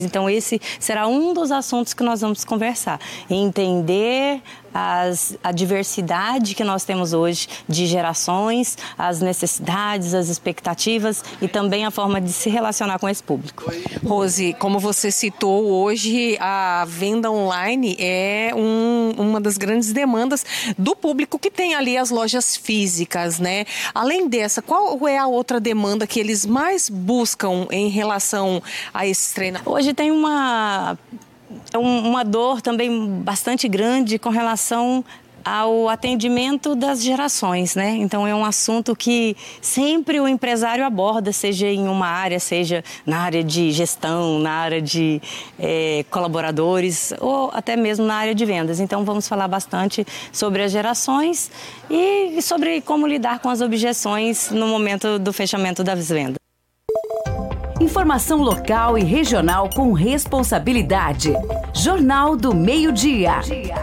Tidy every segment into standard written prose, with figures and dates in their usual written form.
Então, esse será um dos assuntos que nós vamos conversar. Entender a diversidade que nós temos hoje de gerações, as necessidades, as expectativas e também a forma de se relacionar com esse público. Rose, como você citou, hoje a venda online é uma das grandes demandas do público que tem ali as lojas físicas, né? Além dessa, qual é a outra demanda que eles mais buscam em relação a esses treinamentos? Hoje tem uma dor também bastante grande com relação ao atendimento das gerações, né? Então é um assunto que sempre o empresário aborda, seja em uma área, seja na área de gestão, na área de colaboradores ou até mesmo na área de vendas. Então vamos falar bastante sobre as gerações e sobre como lidar com as objeções no momento do fechamento das vendas. Informação local e regional com responsabilidade. Jornal do Meio-Dia.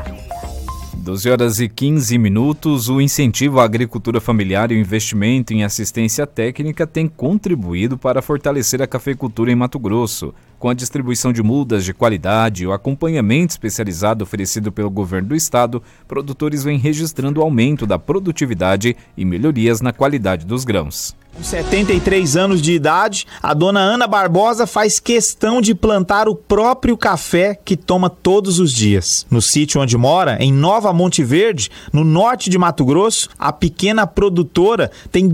12h15. O incentivo à agricultura familiar e o investimento em assistência técnica tem contribuído para fortalecer a cafeicultura em Mato Grosso. Com a distribuição de mudas de qualidade e o acompanhamento especializado oferecido pelo governo do estado, produtores vêm registrando aumento da produtividade e melhorias na qualidade dos grãos. Com 73 anos de idade, a dona Ana Barbosa faz questão de plantar o próprio café que toma todos os dias. No sítio onde mora, em Nova Monte Verde, no norte de Mato Grosso, a pequena produtora tem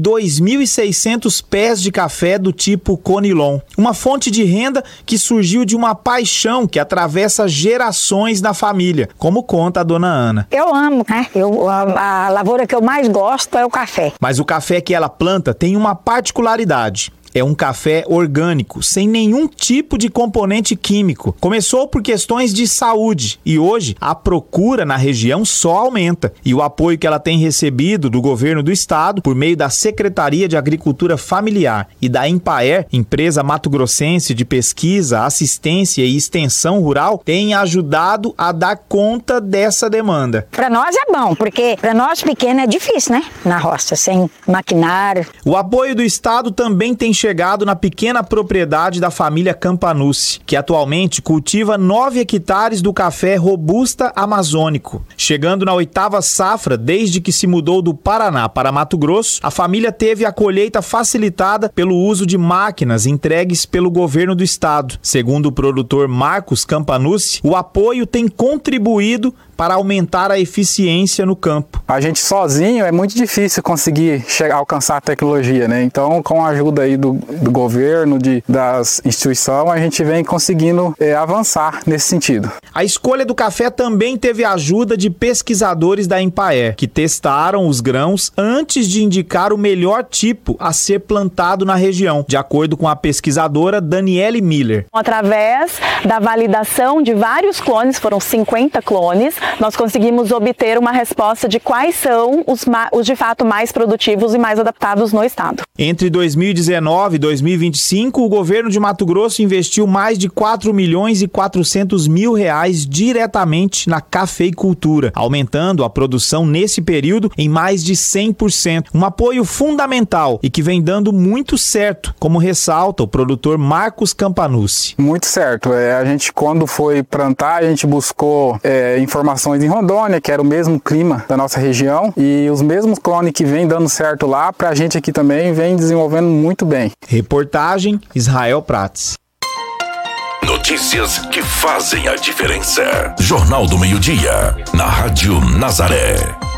2.600 pés de café do tipo Conilon. Uma fonte de renda que surgiu de uma paixão que atravessa gerações da família, como conta a dona Ana. Eu amo, né? A lavoura que eu mais gosto é o café. Mas o café que ela planta tem uma particularidade. É um café orgânico, sem nenhum tipo de componente químico. Começou por questões de saúde e hoje a procura na região só aumenta. E o apoio que ela tem recebido do governo do estado, por meio da Secretaria de Agricultura Familiar e da Empaer, empresa mato-grossense de pesquisa, assistência e extensão rural, tem ajudado a dar conta dessa demanda. Para nós é bom, porque para nós pequeno é difícil, né? Na roça, sem maquinário. O apoio do estado também tem chegado na pequena propriedade da família Campanucci, que atualmente cultiva 9 hectares do café Robusta Amazônico. Chegando na 8ª safra, desde que se mudou do Paraná para Mato Grosso, a família teve a colheita facilitada pelo uso de máquinas entregues pelo governo do estado. Segundo o produtor Marcos Campanucci, o apoio tem contribuído para aumentar a eficiência no campo. A gente sozinho é muito difícil conseguir alcançar a tecnologia, né? Então, com a ajuda aí do governo, das instituições, a gente vem conseguindo avançar nesse sentido. A escolha do café também teve a ajuda de pesquisadores da Empaer, que testaram os grãos antes de indicar o melhor tipo a ser plantado na região, de acordo com a pesquisadora Daniele Miller. Através da validação de vários clones, foram 50 clones, nós conseguimos obter uma resposta de quais são os de fato mais produtivos e mais adaptados no estado. Entre 2019 e 2025, o governo de Mato Grosso investiu mais de 4.400.000 reais diretamente na cafeicultura, aumentando a produção nesse período em mais de 100%. Um apoio fundamental e que vem dando muito certo, como ressalta o produtor Marcos Campanucci. Muito certo. A gente, quando foi plantar, a gente buscou informações em Rondônia, que era o mesmo clima da nossa região, e os mesmos clones que vem dando certo lá, pra gente aqui também vem desenvolvendo muito bem. Reportagem Israel Prates. Notícias que fazem a diferença. Jornal do Meio-Dia, na Rádio Nazaré.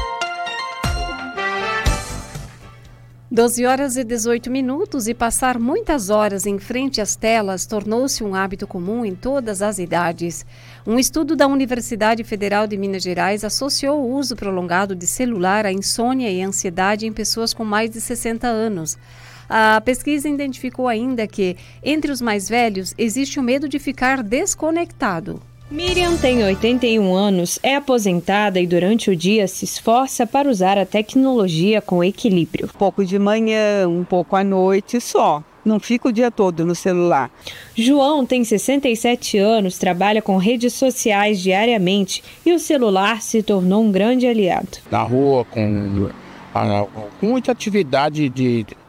12h18 e passar muitas horas em frente às telas tornou-se um hábito comum em todas as idades. Um estudo da Universidade Federal de Minas Gerais associou o uso prolongado de celular à insônia e ansiedade em pessoas com mais de 60 anos. A pesquisa identificou ainda que, entre os mais velhos, existe o medo de ficar desconectado. Miriam tem 81 anos, é aposentada e durante o dia se esforça para usar a tecnologia com equilíbrio. Um pouco de manhã, um pouco à noite só. Não fica o dia todo no celular. João tem 67 anos, trabalha com redes sociais diariamente e o celular se tornou um grande aliado. Na rua, com muita atividade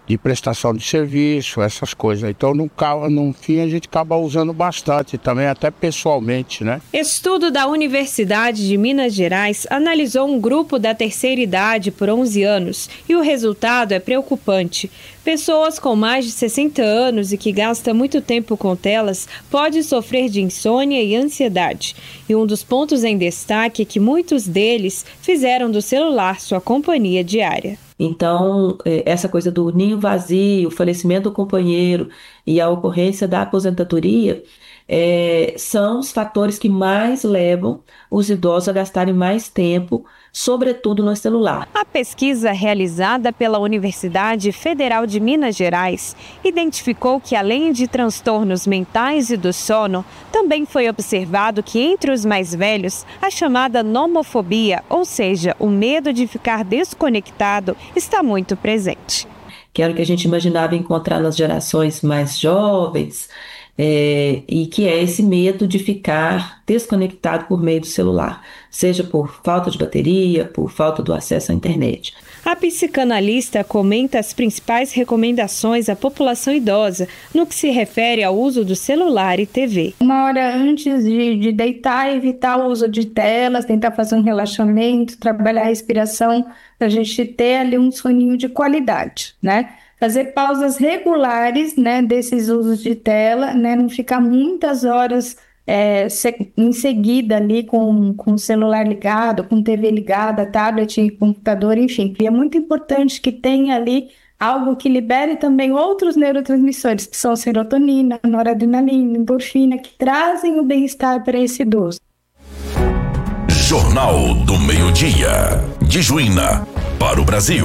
de prestação de serviço, essas coisas. Então, no fim, a gente acaba usando bastante também, até pessoalmente, né? Estudo da Universidade de Minas Gerais analisou um grupo da terceira idade por 11 anos e o resultado é preocupante. Pessoas com mais de 60 anos e que gastam muito tempo com telas podem sofrer de insônia e ansiedade. E um dos pontos em destaque é que muitos deles fizeram do celular sua companhia diária. Então, essa coisa do ninho vazio, o falecimento do companheiro e a ocorrência da aposentadoria são os fatores que mais levam os idosos a gastarem mais tempo, sobretudo no celular. A pesquisa realizada pela Universidade Federal de Minas Gerais identificou que, além de transtornos mentais e do sono, também foi observado que entre os mais velhos, a chamada nomofobia, ou seja, o medo de ficar desconectado, está muito presente. Que era o que a gente imaginava encontrar nas gerações mais jovens, e que é esse medo de ficar desconectado por meio do celular, seja por falta de bateria, por falta do acesso à internet. A psicanalista comenta as principais recomendações à população idosa no que se refere ao uso do celular e TV. Uma hora antes de deitar, evitar o uso de telas, tentar fazer um relaxamento, trabalhar a respiração, para a gente ter ali um soninho de qualidade, né? Fazer pausas regulares, né, desses usos de tela, né, não ficar muitas horas em seguida ali com o celular ligado, com TV ligada, tablet, computador, enfim. E é muito importante que tenha ali algo que libere também outros neurotransmissores, que são serotonina, noradrenalina, endorfina, que trazem o bem-estar para esse idoso. Jornal do Meio-Dia, de Juína, para o Brasil.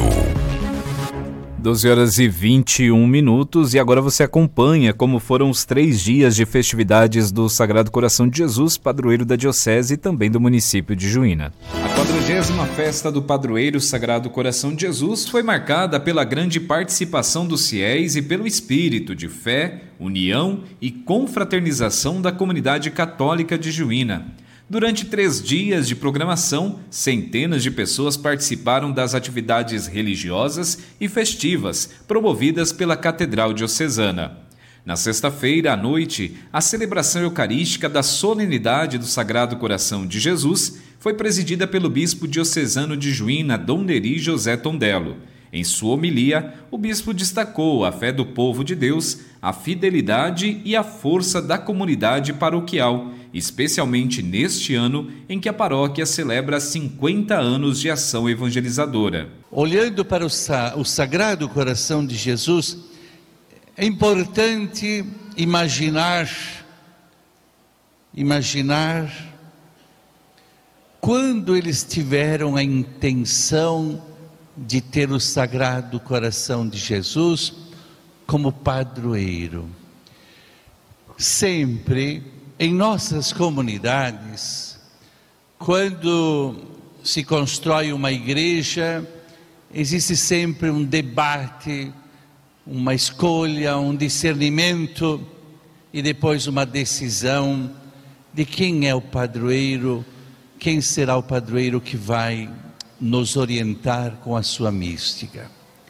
12h21 e agora você acompanha como foram os 3 dias de festividades do Sagrado Coração de Jesus, padroeiro da Diocese e também do município de Juína. A 40ª festa do padroeiro Sagrado Coração de Jesus foi marcada pela grande participação dos fiéis e pelo espírito de fé, união e confraternização da comunidade católica de Juína. Durante 3 dias de programação, centenas de pessoas participaram das atividades religiosas e festivas promovidas pela Catedral Diocesana. Na sexta-feira à noite, a celebração eucarística da solenidade do Sagrado Coração de Jesus foi presidida pelo bispo diocesano de Juína, Dom Neri José Tondelo. Em sua homilia, o bispo destacou a fé do povo de Deus, a fidelidade e a força da comunidade paroquial, especialmente neste ano em que a paróquia celebra 50 anos de ação evangelizadora. Olhando para o Sagrado Coração de Jesus, é importante imaginar quando eles tiveram a intenção de ter o Sagrado Coração de Jesus como padroeiro. Sempre em nossas comunidades, quando se constrói uma igreja, existe sempre um debate, uma escolha, um discernimento e depois uma decisão de quem é o padroeiro, quem será o padroeiro que vai nos orientar com a sua mística.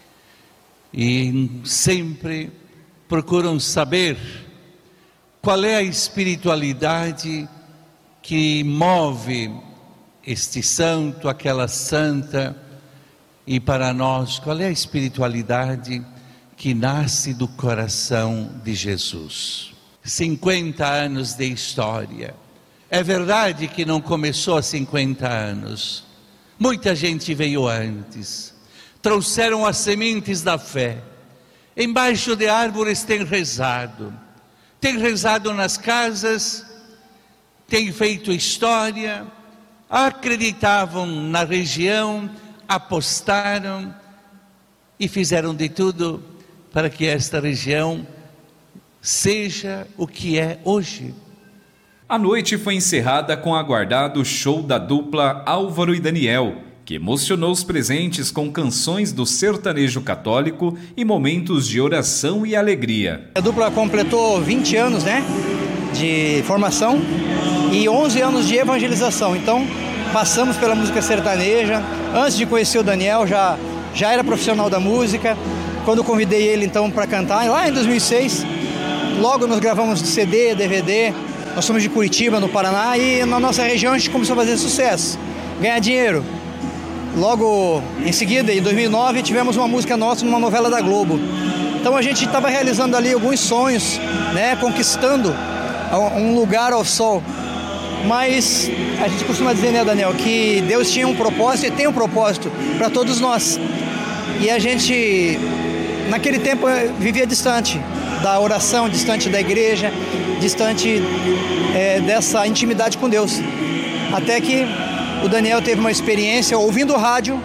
E sempre procuram saber qual é a espiritualidade que move este santo, aquela santa, e para nós, qual é a espiritualidade que nasce do coração de Jesus. 50 anos de história. É verdade que não começou há 50 anos. Muita gente veio antes, trouxeram as sementes da fé, embaixo de árvores têm rezado nas casas, têm feito história, acreditavam na região, apostaram e fizeram de tudo para que esta região seja o que é hoje. A noite foi encerrada com o aguardado show da dupla Álvaro e Daniel, que emocionou os presentes com canções do sertanejo católico e momentos de oração e alegria. A dupla completou 20 anos, de formação e 11 anos de evangelização. Então, passamos pela música sertaneja. Antes de conhecer o Daniel, já era profissional da música. quando eu convidei ele então para cantar, lá em 2006, logo nós gravamos CD, DVD, nós somos de Curitiba, no Paraná, e na nossa região a gente começou a fazer sucesso, ganhar dinheiro. Logo em seguida, em 2009, tivemos uma música nossa numa novela da Globo. Então a gente estava realizando ali alguns sonhos, né, conquistando um lugar ao sol. Mas a gente costuma dizer, né, Daniel, que Deus tinha um propósito e tem um propósito para todos nós. E a gente, naquele tempo, vivia distante da oração, distante da igreja, distante dessa intimidade com Deus. Até que o Daniel teve uma experiência ouvindo o rádio.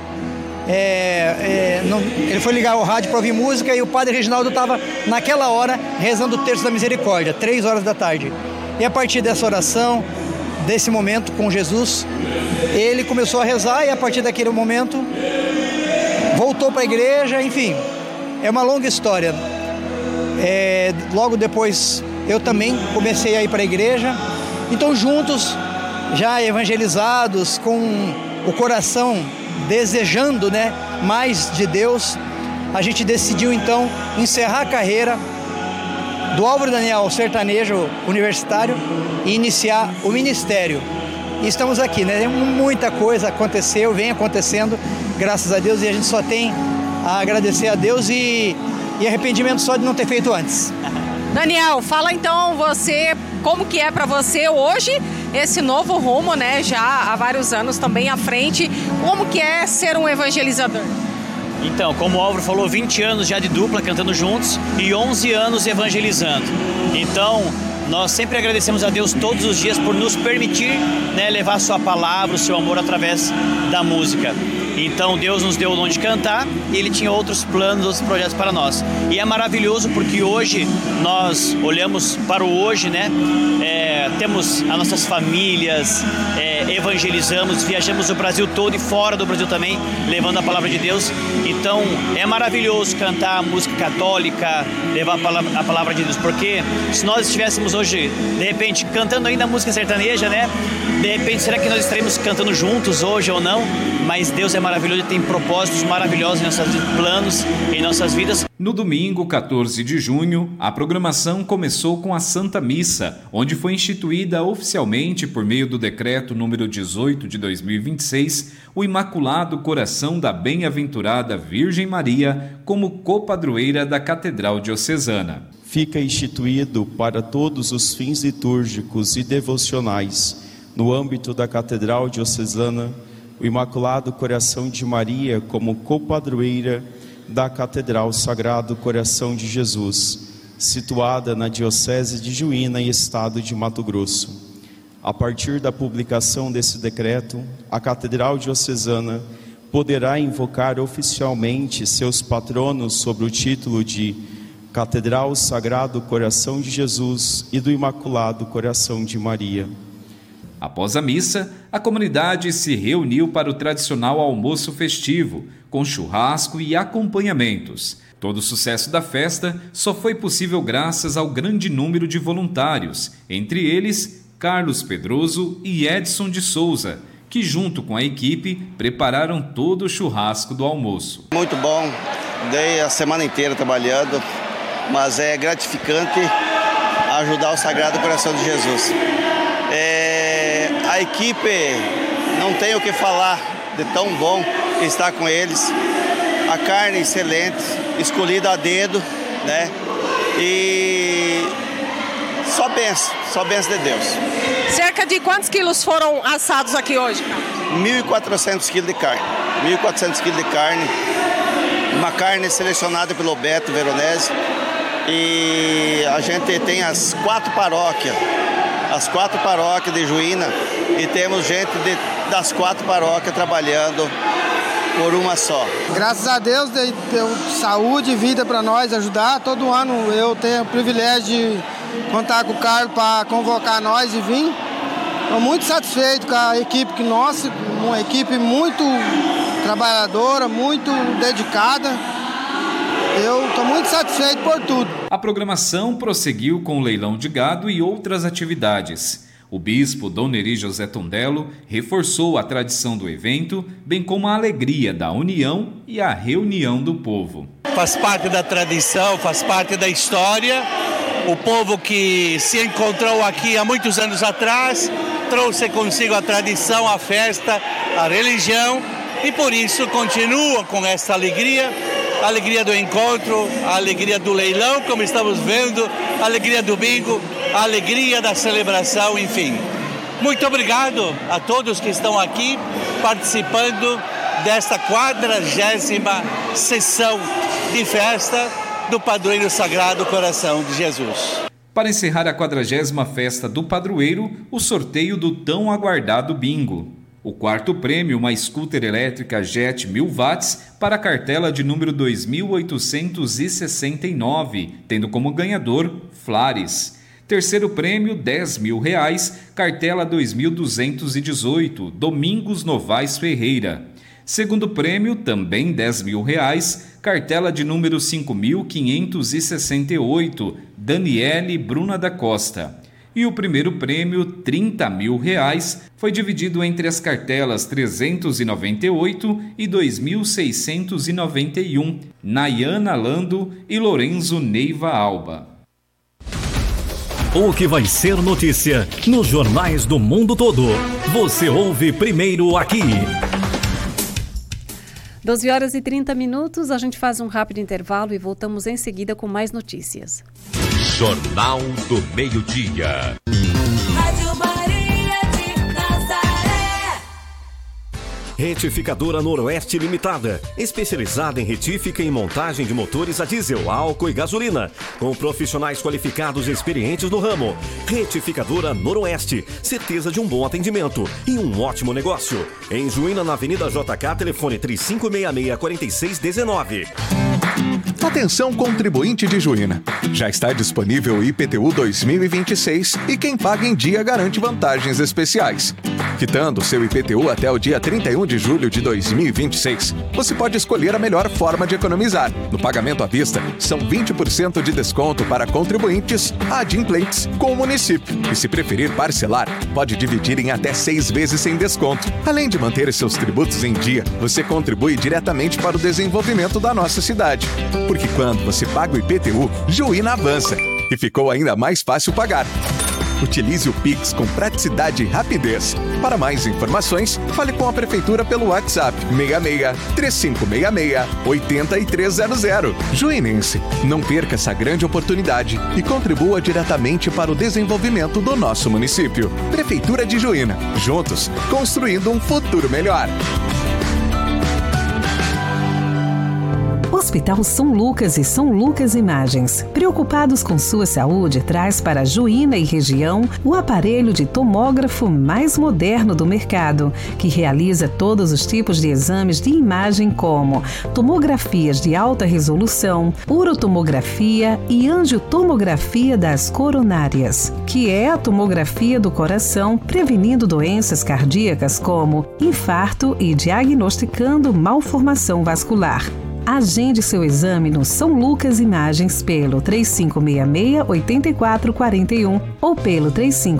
Ele foi ligar o rádio para ouvir música e o padre Reginaldo estava naquela hora rezando o terço da misericórdia, 3 horas da tarde. E a partir dessa oração, desse momento com Jesus, ele começou a rezar e a partir daquele momento voltou para a igreja. Enfim, é uma longa história. Logo depois eu também comecei a ir para a igreja. Então juntos, já evangelizados, com o coração desejando, né, mais de Deus, a gente decidiu então encerrar a carreira do Álvaro Daniel sertanejo universitário e iniciar o ministério. E estamos aqui, né? Muita coisa aconteceu, vem acontecendo, graças a Deus, e a gente só tem a agradecer a Deus e arrependimento só de não ter feito antes. Daniel, fala então você, como que é para você hoje esse novo rumo, né, já há vários anos também à frente, como que é ser um evangelizador? Então, como o Álvaro falou, 20 anos já de dupla cantando juntos e 11 anos evangelizando. Então, nós sempre agradecemos a Deus todos os dias por nos permitir, né, levar a sua palavra, o seu amor através da música. Então Deus nos deu o dom de cantar e Ele tinha outros planos, outros projetos para nós. E é maravilhoso porque hoje nós olhamos para o hoje, né? Temos as nossas famílias, evangelizamos, viajamos o Brasil todo e fora do Brasil também, levando a palavra de Deus. Então é maravilhoso cantar música católica, levar a palavra de Deus, porque se nós estivéssemos hoje, de repente, cantando ainda música sertaneja, né? De repente, será que nós estaremos cantando juntos hoje ou não? Mas Deus é maravilhoso e tem propósitos maravilhosos em nossos planos, em nossas vidas. No domingo, 14 de junho, a programação começou com a Santa Missa, onde foi instituída oficialmente, por meio do decreto número 18 de 2026, o Imaculado Coração da Bem-aventurada Virgem Maria como copadroeira da Catedral Diocesana. Fica instituído para todos os fins litúrgicos e devocionais, no âmbito da Catedral Diocesana, o Imaculado Coração de Maria como copadroeira da Catedral Sagrado Coração de Jesus, situada na Diocese de Juína e Estado de Mato Grosso. A partir da publicação desse decreto, a Catedral Diocesana poderá invocar oficialmente seus patronos sob o título de Catedral Sagrado Coração de Jesus e do Imaculado Coração de Maria. Após a missa, a comunidade se reuniu para o tradicional almoço festivo, com churrasco e acompanhamentos. Todo o sucesso da festa só foi possível graças ao grande número de voluntários, entre eles Carlos Pedroso e Edson de Souza, que junto com a equipe prepararam todo o churrasco do almoço. Muito bom, dei a semana inteira trabalhando, mas é gratificante ajudar o Sagrado Coração de Jesus. A equipe não tem o que falar de tão bom estar com eles. A carne excelente, escolhida a dedo, né? E só bênção de Deus. Cerca de quantos quilos foram assados aqui hoje? 1.400 quilos de carne. 1.400 quilos de carne. Uma carne selecionada pelo Beto Veronese. E a gente tem as 4 paróquias de Juína, e temos gente das 4 paróquias trabalhando por uma só. Graças a Deus deu saúde e vida para nós, ajudar. Todo ano eu tenho o privilégio de contar com o Carlos para convocar nós e vir. Estou muito satisfeito com a equipe nossa, uma equipe muito trabalhadora, muito dedicada. Eu estou muito satisfeito por tudo. A programação prosseguiu com o leilão de gado e outras atividades. O bispo Dom Neri José Tondello reforçou a tradição do evento, bem como a alegria da união e a reunião do povo. faz parte da tradição, faz parte da história. O povo que se encontrou aqui há muitos anos atrás trouxe consigo a tradição, a festa, a religião e por isso continua com essa alegria, a alegria do encontro, a alegria do leilão, como estamos vendo, a alegria do bingo, a alegria da celebração, enfim. Muito obrigado a todos que estão aqui participando desta 40ª sessão de festa do Padroeiro Sagrado Coração de Jesus. Para encerrar a 40ª festa do Padroeiro, o sorteio do tão aguardado bingo. O quarto prêmio, uma scooter elétrica Jet 1000 watts para a cartela de número 2869, tendo como ganhador Flares. Terceiro prêmio, R$10.000, cartela 2218, Domingos Novaes Ferreira. Segundo prêmio, também R$10.000, cartela de número 5.568, Daniele Bruna da Costa. E o primeiro prêmio, R$30.000, foi dividido entre as cartelas 398 e 2.691, Nayana Lando e Lorenzo Neiva Alba. O que vai ser notícia nos jornais do mundo todo. Você ouve primeiro aqui. 12h30, a gente faz um rápido intervalo e voltamos em seguida com mais notícias. Jornal do Meio-Dia. Rádio Maria de Nazaré. Retificadora Noroeste Limitada, especializada em retífica e montagem de motores a diesel, álcool e gasolina, com profissionais qualificados e experientes no ramo. Retificadora Noroeste, certeza de um bom atendimento e um ótimo negócio. Em Juína, na Avenida JK, telefone 3566-4619. Atenção, contribuinte de Juína. Já está disponível o IPTU 2026 e quem paga em dia garante vantagens especiais. Quitando seu IPTU até o dia 31 de julho de 2026, você pode escolher a melhor forma de economizar. No pagamento à vista, são 20% de desconto para contribuintes adimplentes com o município. E se preferir parcelar, pode dividir em até 6 vezes sem desconto. Além de manter seus tributos em dia, você contribui diretamente para o desenvolvimento da nossa cidade. Porque quando você paga o IPTU, Juína avança. E ficou ainda mais fácil pagar. Utilize o Pix com praticidade e rapidez. Para mais informações, fale com a Prefeitura pelo WhatsApp 66-3566-8300. Juinense, não perca essa grande oportunidade e contribua diretamente para o desenvolvimento do nosso município. Prefeitura de Juína, juntos, construindo um futuro melhor. Hospital São Lucas e São Lucas Imagens, preocupados com sua saúde, traz para Juína e região o aparelho de tomógrafo mais moderno do mercado, que realiza todos os tipos de exames de imagem como tomografias de alta resolução, urotomografia e angiotomografia das coronárias, que é a tomografia do coração, prevenindo doenças cardíacas como infarto e diagnosticando malformação vascular. Agende seu exame no São Lucas Imagens pelo 3566-8441 ou pelo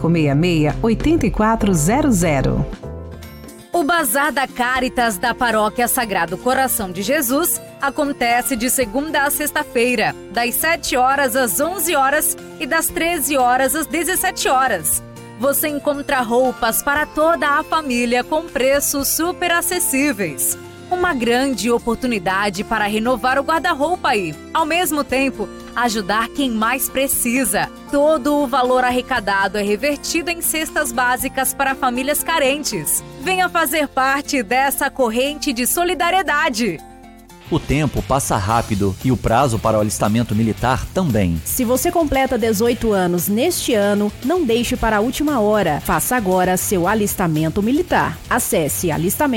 3566-8400. O Bazar da Cáritas da Paróquia Sagrado Coração de Jesus acontece de segunda a sexta-feira, das 7 horas às 11 horas e das 13 horas às 17 horas. Você encontra roupas para toda a família com preços super acessíveis. Uma grande oportunidade para renovar o guarda-roupa e, ao mesmo tempo, ajudar quem mais precisa. Todo o valor arrecadado é revertido em cestas básicas para famílias carentes. Venha fazer parte dessa corrente de solidariedade. O tempo passa rápido e o prazo para o alistamento militar também. Se você completa 18 anos neste ano, não deixe para a última hora. Faça agora seu alistamento militar. Acesse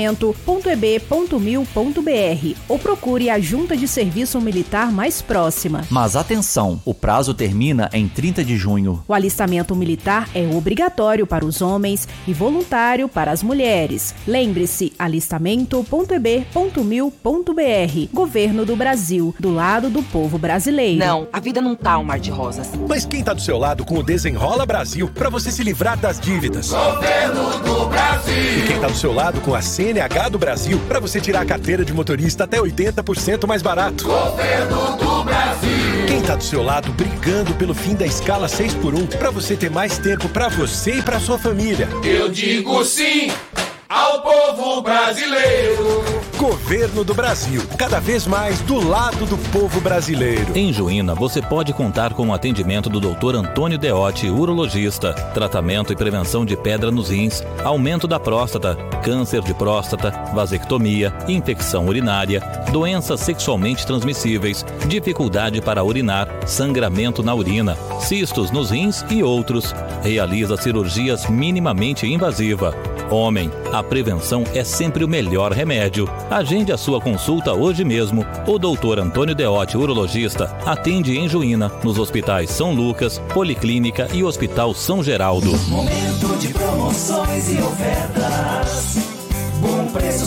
alistamento.eb.mil.br ou procure a Junta de Serviço Militar mais próxima. Mas atenção, o prazo termina em 30 de junho. O alistamento militar é obrigatório para os homens e voluntário para as mulheres. Lembre-se, alistamento.eb.mil.br. PL. Governo do Brasil, do lado do povo brasileiro. Não, a vida não tá um mar de rosas. Mas quem tá do seu lado com o Desenrola Brasil para você se livrar das dívidas? Governo do Brasil. E quem tá do seu lado com a CNH do Brasil para você tirar a carteira de motorista até 80% mais barato? Governo do Brasil. Quem tá do seu lado brigando pelo fim da escala 6x1 para você ter mais tempo para você e para sua família? Eu digo sim ao povo brasileiro. Governo do Brasil, cada vez mais do lado do povo brasileiro. Em Juína, você pode contar com o atendimento do Dr. Antônio Deotti, urologista, tratamento e prevenção de pedra nos rins, aumento da próstata, câncer de próstata, vasectomia, infecção urinária, doenças sexualmente transmissíveis, dificuldade para urinar, sangramento na urina, cistos nos rins e outros. Realiza cirurgias minimamente invasiva. Homem, a prevenção é sempre o melhor remédio. Agende a sua consulta hoje mesmo. O Dr. Antônio Deotti, urologista, atende em Juína, nos hospitais São Lucas, Policlínica e Hospital São Geraldo. Momento de promoções e ofertas. Bom Preço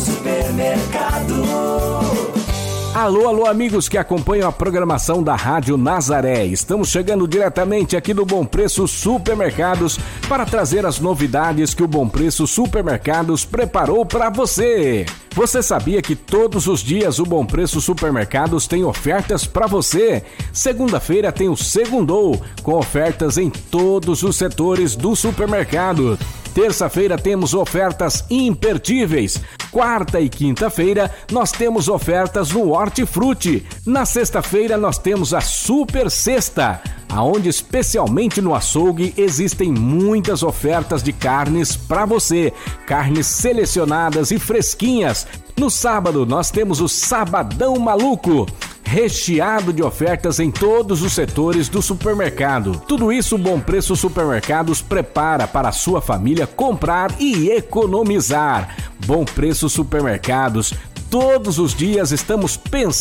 Supermercado. Alô, alô, amigos que acompanham a programação da Rádio Nazaré. Estamos chegando diretamente aqui do Bom Preço Supermercados para trazer as novidades que o Bom Preço Supermercados preparou para você. Você sabia que todos os dias o Bom Preço Supermercados tem ofertas para você? Segunda-feira tem o Segundou, com ofertas em todos os setores do supermercado. Terça-feira temos ofertas imperdíveis. Quarta e quinta-feira nós temos ofertas no Hortifruti. Na sexta-feira nós temos a Super Sexta, aonde especialmente no açougue existem muitas ofertas de carnes para você. Carnes selecionadas e fresquinhas. No sábado nós temos o Sabadão Maluco, recheado de ofertas em todos os setores do supermercado. Tudo isso o Bom Preço Supermercados prepara para a sua família comprar e economizar. Bom Preço Supermercados, todos os dias estamos pensando